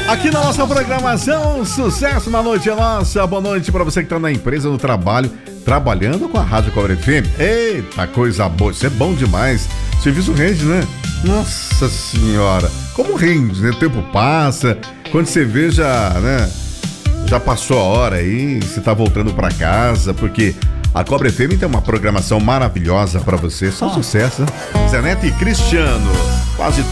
Aqui na nossa programação, sucesso na noite é nossa. Boa noite para você que tá na empresa, no trabalho, trabalhando com a Rádio Cobre FM. Eita, coisa boa, isso é bom demais. Serviço rende, né? Nossa senhora, como rende, né? O tempo passa, quando você vê já passou a hora aí, você tá voltando para casa, porque a Cobre FM tem uma programação maravilhosa para você, só sucesso, né? Zé Neto e Cristiano, quase